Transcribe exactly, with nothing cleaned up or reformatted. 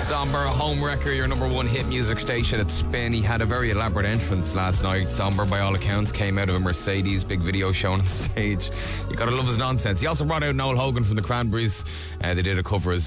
Somber, Homewrecker, your number one hit music station at Spin. He had a very elaborate entrance last night. Somber, by all accounts, came out of a Mercedes, big video shown on stage. You gotta love his nonsense. He also brought out Noel Hogan from the Cranberries. Uh, they did a cover as